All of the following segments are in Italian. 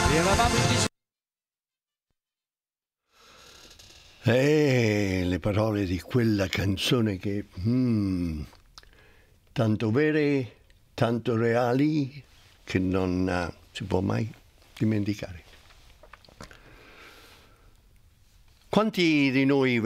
Eravamo in Le parole di quella canzone che tanto vere, tanto reali, che non si può mai dimenticare. Quanti di noi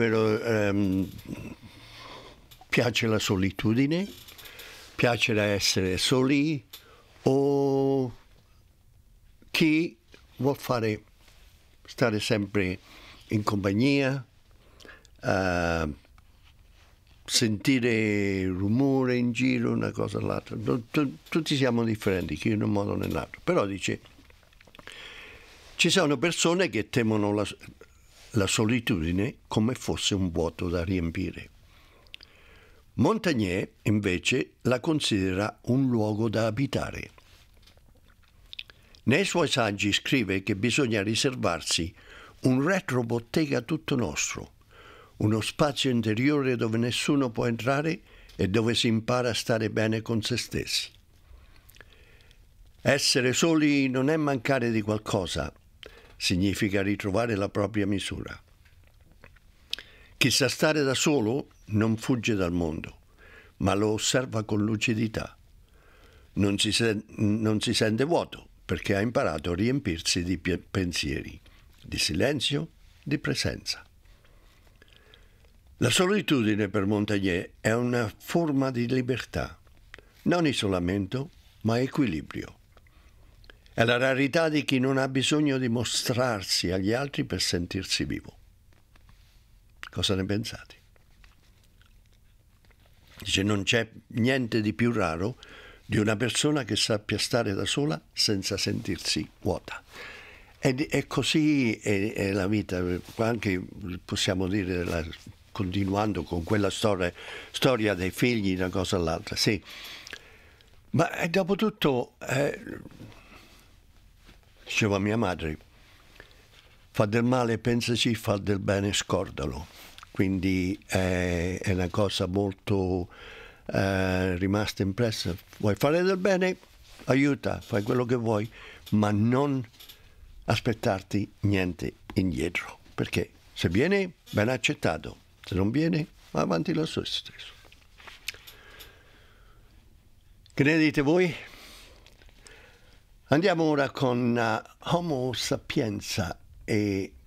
piace la solitudine? Piace essere soli? O chi vuol stare sempre in compagnia? Sentire rumore in giro, una cosa o l'altra. Tutti siamo differenti, chi in un modo o nell'altro. Però dice, ci sono persone che temono la solitudine come fosse un vuoto da riempire. Montaigne, invece, la considera un luogo da abitare. Nei suoi saggi scrive che bisogna riservarsi un retrobottega tutto nostro, uno spazio interiore dove nessuno può entrare e dove si impara a stare bene con se stessi. Essere soli non è mancare di qualcosa, significa ritrovare la propria misura. Chi sa stare da solo non fugge dal mondo, ma lo osserva con lucidità. Non si sente vuoto perché ha imparato a riempirsi di pensieri, di silenzio, di presenza. La solitudine per Montaigne è una forma di libertà, non isolamento, ma equilibrio. È la rarità di chi non ha bisogno di mostrarsi agli altri per sentirsi vivo. Cosa ne pensate? Dice, non c'è niente di più raro di una persona che sappia stare da sola senza sentirsi vuota. E così è la vita, anche possiamo dire, continuando con quella storia dei figli, una cosa all'altra, sì. Ma dopo tutto, diceva mia madre, fa del male, pensaci, fa del bene, scordalo. Quindi è una cosa molto rimasta impressa. Vuoi fare del bene? Aiuta, fai quello che vuoi, ma non aspettarti niente indietro, perché se viene, ben accettato, se non viene, va avanti lo stesso. Che ne dite voi? Andiamo ora con Homo Sapienza e